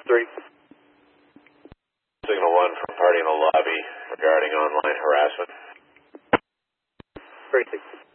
3. Signal 1 from party in the lobby regarding online harassment. 36.